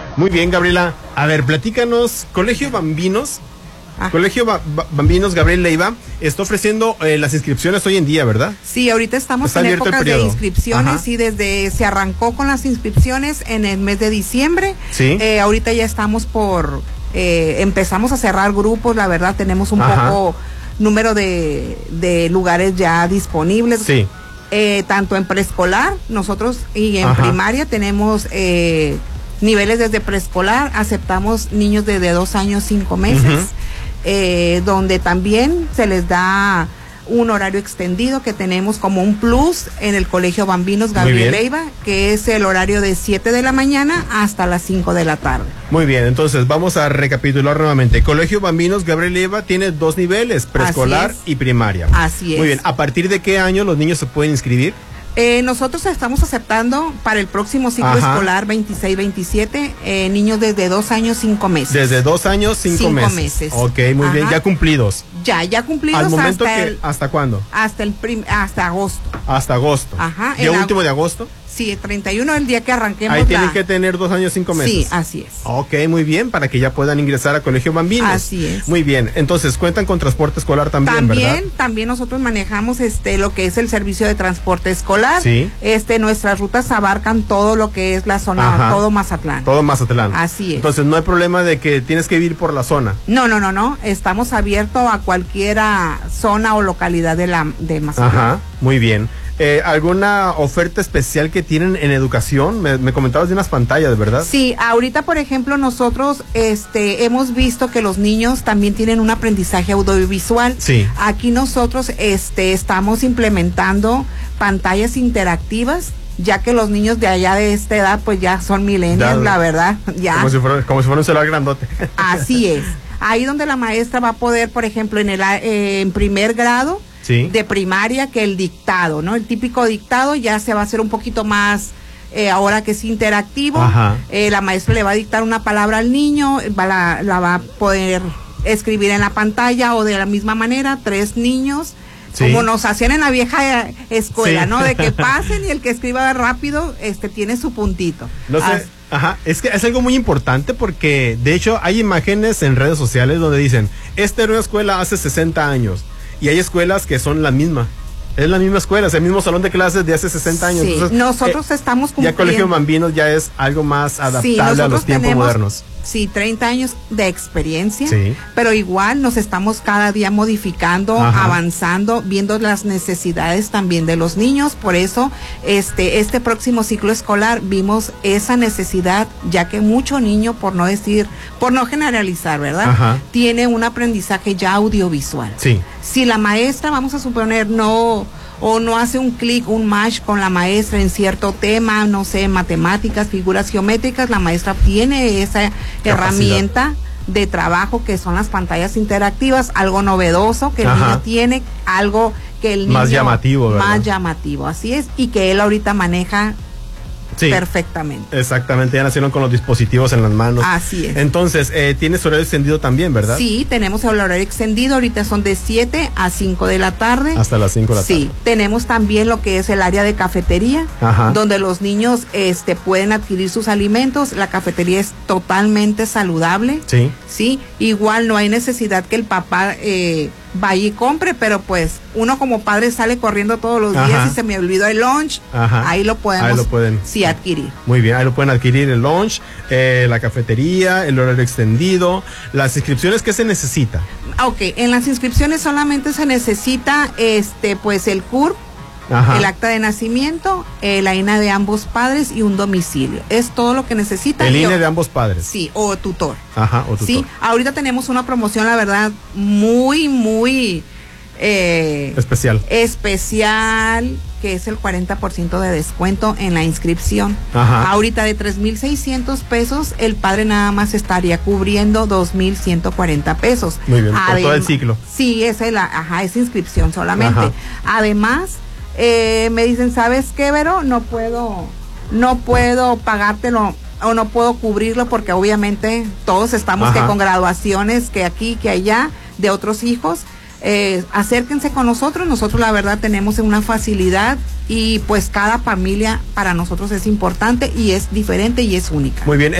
Muy bien, Gabriela. A ver, platícanos, Colegio Bambinos. Colegio Bambinos Gabriel Leiva está ofreciendo las inscripciones hoy en día, ¿verdad? Sí, ahorita estamos en épocas de inscripciones. Sí, se arrancó con las inscripciones en el mes de diciembre. Sí. Ahorita ya estamos empezamos a cerrar grupos, la verdad tenemos un poco número de lugares ya disponibles. Sí. Tanto en preescolar, nosotros y en primaria tenemos niveles desde preescolar, aceptamos niños desde 2 años, 5 meses. Donde también se les da un horario extendido que tenemos como un plus en el Colegio Bambinos Gabriel Leiva, que es el horario de 7 de la mañana hasta las 5 de la tarde. Muy bien, entonces vamos a recapitular nuevamente. Colegio Bambinos Gabriel Leiva tiene 2 niveles, preescolar y primaria. Así es. Muy bien, ¿a partir de qué año los niños se pueden inscribir? Nosotros estamos aceptando para el próximo ciclo escolar 26-27 niños desde 2 años 5 meses. Desde 2 años 5 meses. Ok, muy bien, ya cumplidos. Ya cumplidos. Al momento ¿hasta cuándo? Hasta agosto. Hasta agosto. Ajá. ¿Día último de agosto? Sí, el 31 el día que arranquemos. Ahí tienen que tener 2 años 5 meses. Sí, así es. Ok, muy bien, para que ya puedan ingresar a Colegio Bambinos. Así es. Muy bien, entonces cuentan con transporte escolar también, ¿verdad? También nosotros manejamos lo que es el servicio de transporte escolar. Sí. Nuestras rutas abarcan todo lo que es la zona, todo Mazatlán. Todo Mazatlán. Así es. Entonces no hay problema de que tienes que vivir por la zona. No. Estamos abiertos a cualquiera zona o localidad de Mazatlán. Muy bien. ¿Alguna oferta especial que tienen en educación? Me comentabas de unas pantallas, ¿verdad? Sí, ahorita por ejemplo nosotros hemos visto que los niños también tienen un aprendizaje audiovisual. Sí. Aquí nosotros estamos implementando pantallas interactivas, ya que los niños de allá de esta edad pues ya son millennials, la verdad. Ya. Como si fuera un celular grandote. Así es. Ahí donde la maestra va a poder, por ejemplo, en primer grado, de primaria, que el dictado, ¿no? El típico dictado ya se va a hacer un poquito más, ahora que es interactivo. La maestra le va a dictar una palabra al niño, la va a poder escribir en la pantalla, o de la misma manera, 3 niños, como nos hacían en la vieja escuela, ¿no? De que pasen y el que escriba rápido, tiene su puntito. No sé. Es que es algo muy importante porque, de hecho, hay imágenes en redes sociales donde dicen, esta era una escuela hace 60 años. Y hay escuelas que son la misma. Es la misma escuela, es el mismo salón de clases de hace 60 años. Sí, entonces, nosotros estamos cumpliendo. Ya Colegio Bambinos ya es algo más adaptable a los tiempos modernos. Sí, 30 años de experiencia, pero igual nos estamos cada día modificando, avanzando, viendo las necesidades también de los niños. Por eso, este próximo ciclo escolar vimos esa necesidad, ya que mucho niño, por no generalizar, ¿verdad? Tiene un aprendizaje ya audiovisual. Sí. Si la maestra, vamos a suponer, no hace un clic, un match con la maestra en cierto tema, no sé, matemáticas, figuras geométricas, la maestra tiene esa herramienta de trabajo que son las pantallas interactivas, algo novedoso que el niño tiene, algo que el niño más llamativo, ¿verdad? Más llamativo, así es, y que él ahorita maneja perfectamente. Exactamente, ya nacieron con los dispositivos en las manos. Así es. Entonces, tienes horario extendido también, ¿verdad? Sí, tenemos el horario extendido, ahorita son de 7 a 5 de la tarde. Hasta las 5 de la tarde. Sí, tenemos también lo que es el área de cafetería, donde los niños pueden adquirir sus alimentos. La cafetería es totalmente saludable. Sí. Sí, igual no hay necesidad que el papá vaya y compre, pero pues uno como padre sale corriendo todos los días y se me olvidó el lunch, ahí lo pueden adquirir. Muy bien, ahí lo pueden adquirir, el lunch, la cafetería, el horario extendido. Las inscripciones, ¿qué se necesita? Ok, en las inscripciones solamente se necesita pues el CURP, el acta de nacimiento, la INE de ambos padres y un domicilio. Es todo lo que necesitan. El INE de ambos padres. Sí, o tutor. O tutor. Sí, ahorita tenemos una promoción, la verdad, muy especial, que es el 40% de descuento en la inscripción. Ahorita de 3,600 pesos, el padre nada más estaría cubriendo 2,140 pesos. Muy bien, por todo el ciclo. Sí, esa inscripción solamente. Además, me dicen, ¿sabes qué, Vero? No puedo pagártelo o no puedo cubrirlo porque obviamente todos estamos que con graduaciones, que aquí, que allá, de otros hijos. Acérquense con nosotros la verdad tenemos una facilidad y pues cada familia para nosotros es importante y es diferente y es única. Muy bien.